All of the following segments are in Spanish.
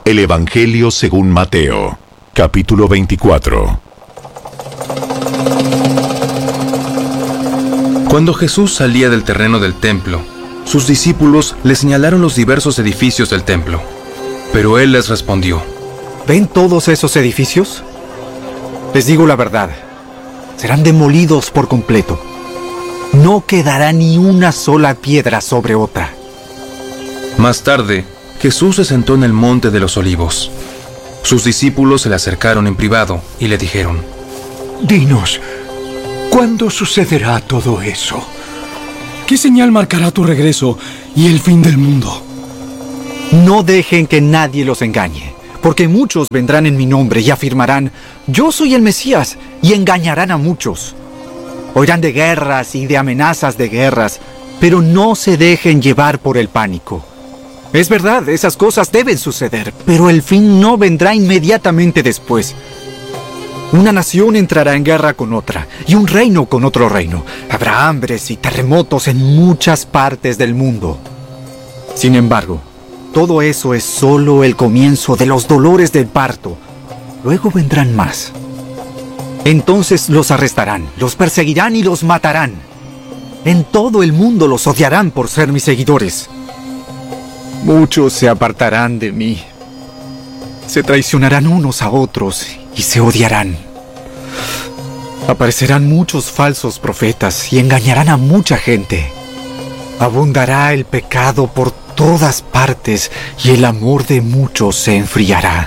El Evangelio según Mateo, capítulo 24. Cuando Jesús salía del terreno del templo, sus discípulos le señalaron los diversos edificios del templo. Pero él les respondió: ¿Ven todos esos edificios? Les digo la verdad, serán demolidos por completo. No quedará ni una sola piedra sobre otra. Más tarde, Jesús se sentó en el monte de los Olivos. Sus discípulos se le acercaron en privado y le dijeron: Dinos, ¿cuándo sucederá todo eso? ¿Qué señal marcará tu regreso y el fin del mundo? No dejen que nadie los engañe, porque muchos vendrán en mi nombre y afirmarán: yo soy el Mesías, y engañarán a muchos. Oirán de guerras y de amenazas de guerras, pero no se dejen llevar por el pánico. Es verdad, esas cosas deben suceder, pero el fin no vendrá inmediatamente después. Una nación entrará en guerra con otra, y un reino con otro reino. Habrá hambres y terremotos en muchas partes del mundo. Sin embargo, todo eso es solo el comienzo de los dolores del parto. Luego vendrán más. Entonces los arrestarán, los perseguirán y los matarán. En todo el mundo los odiarán por ser mis seguidores. Muchos se apartarán de mí. Se traicionarán unos a otros y se odiarán. Aparecerán muchos falsos profetas y engañarán a mucha gente. Abundará el pecado por todas partes y el amor de muchos se enfriará.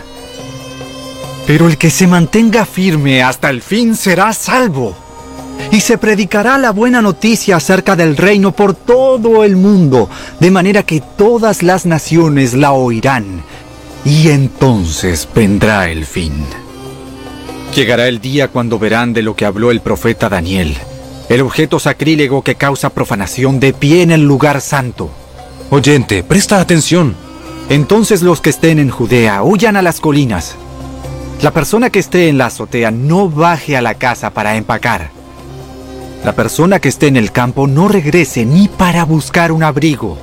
Pero el que se mantenga firme hasta el fin será salvo. Y se predicará la buena noticia acerca del reino por todo el mundo, de manera que todas las naciones la oirán. Y entonces vendrá el fin. Llegará el día cuando verán de lo que habló el profeta Daniel, el objeto sacrílego que causa profanación de pie en el lugar santo. Oyente, presta atención. Entonces los que estén en Judea huyan a las colinas. La persona que esté en la azotea no baje a la casa para empacar. La persona que esté en el campo no regrese ni para buscar un abrigo.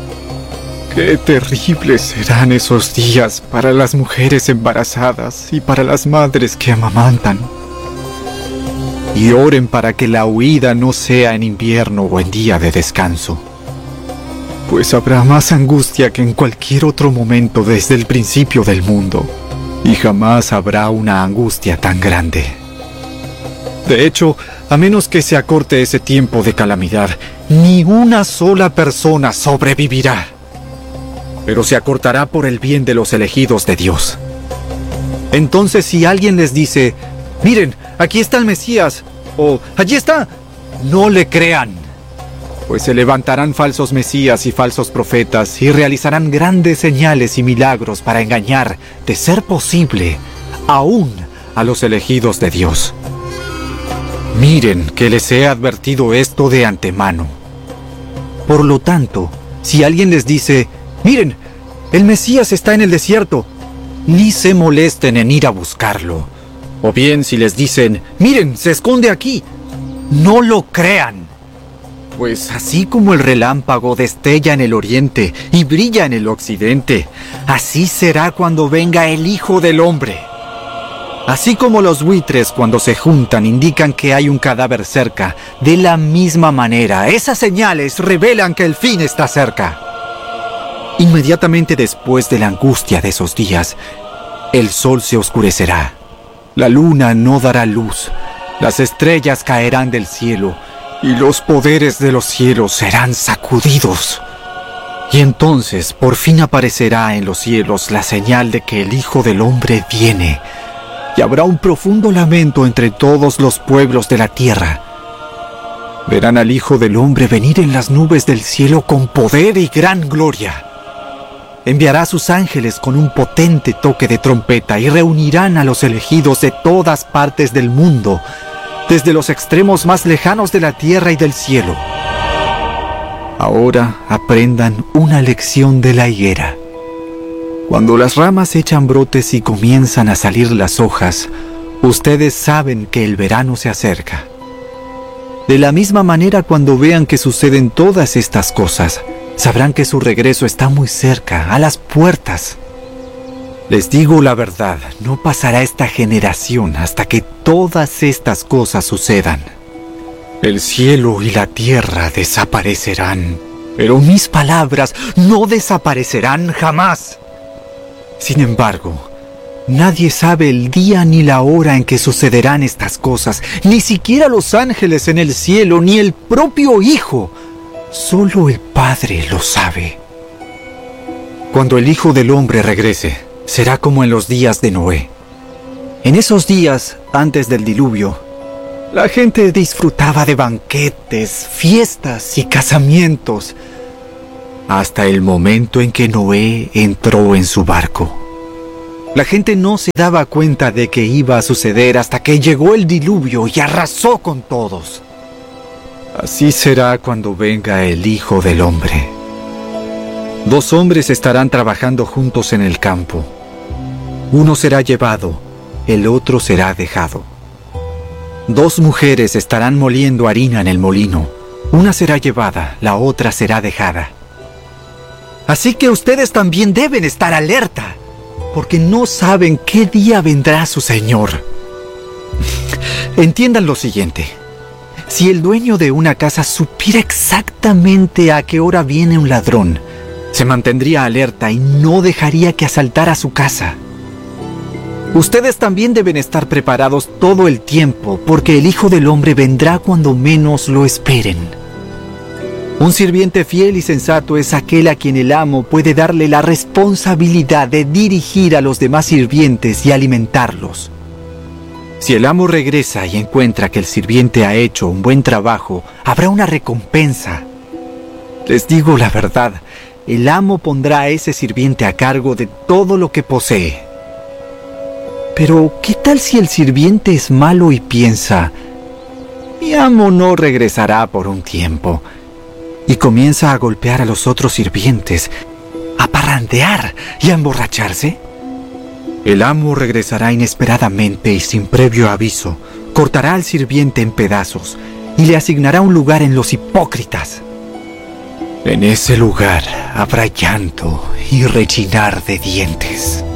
¡Qué terribles serán esos días para las mujeres embarazadas y para las madres que amamantan! Y oren para que la huida no sea en invierno o en día de descanso, pues habrá más angustia que en cualquier otro momento desde el principio del mundo, y jamás habrá una angustia tan grande. De hecho, a menos que se acorte ese tiempo de calamidad, ni una sola persona sobrevivirá. Pero se acortará por el bien de los elegidos de Dios. Entonces, si alguien les dice: miren, aquí está el Mesías, o allí está, no le crean. Pues se levantarán falsos mesías y falsos profetas y realizarán grandes señales y milagros para engañar, de ser posible, aún a los elegidos de Dios. Miren que les he advertido esto de antemano. Por lo tanto, si alguien les dice: miren, el Mesías está en el desierto, ni se molesten en ir a buscarlo. O bien si les dicen: miren, se esconde aquí, no lo crean. Pues así como el relámpago destella en el oriente y brilla en el occidente, así será cuando venga el Hijo del Hombre. Así como los buitres cuando se juntan indican que hay un cadáver cerca, de la misma manera, esas señales revelan que el fin está cerca. Inmediatamente después de la angustia de esos días, el sol se oscurecerá, la luna no dará luz, las estrellas caerán del cielo, y los poderes de los cielos serán sacudidos. Y entonces por fin aparecerá en los cielos la señal de que el Hijo del Hombre viene, y habrá un profundo lamento entre todos los pueblos de la tierra. Verán al Hijo del Hombre venir en las nubes del cielo con poder y gran gloria. Enviará a sus ángeles con un potente toque de trompeta y reunirán a los elegidos de todas partes del mundo, desde los extremos más lejanos de la tierra y del cielo. Ahora aprendan una lección de la higuera. Cuando las ramas echan brotes y comienzan a salir las hojas, ustedes saben que el verano se acerca. De la misma manera, cuando vean que suceden todas estas cosas, sabrán que su regreso está muy cerca, a las puertas. Les digo la verdad, no pasará esta generación hasta que todas estas cosas sucedan. El cielo y la tierra desaparecerán, pero mis palabras no desaparecerán jamás. Sin embargo, nadie sabe el día ni la hora en que sucederán estas cosas, ni siquiera los ángeles en el cielo, ni el propio Hijo. Solo el Padre lo sabe. Cuando el Hijo del Hombre regrese, será como en los días de Noé. En esos días, antes del diluvio, la gente disfrutaba de banquetes, fiestas y casamientos, hasta el momento en que Noé entró en su barco. La gente no se daba cuenta de que iba a suceder hasta que llegó el diluvio y arrasó con todos. Así será cuando venga el Hijo del Hombre. 2 hombres estarán trabajando juntos en el campo. Uno será llevado, el otro será dejado. 2 mujeres estarán moliendo harina en el molino. Una será llevada, la otra será dejada. Así que ustedes también deben estar alerta, porque no saben qué día vendrá su Señor. Entiendan lo siguiente. Si el dueño de una casa supiera exactamente a qué hora viene un ladrón, se mantendría alerta y no dejaría que asaltara su casa. Ustedes también deben estar preparados todo el tiempo, porque el Hijo del Hombre vendrá cuando menos lo esperen. Un sirviente fiel y sensato es aquel a quien el amo puede darle la responsabilidad de dirigir a los demás sirvientes y alimentarlos. Si el amo regresa y encuentra que el sirviente ha hecho un buen trabajo, habrá una recompensa. Les digo la verdad, el amo pondrá a ese sirviente a cargo de todo lo que posee. Pero, ¿qué tal si el sirviente es malo y piensa, mi amo no regresará por un tiempo? Y comienza a golpear a los otros sirvientes, a parrandear y a emborracharse. El amo regresará inesperadamente y sin previo aviso, cortará al sirviente en pedazos y le asignará un lugar en los hipócritas. En ese lugar habrá llanto y rechinar de dientes.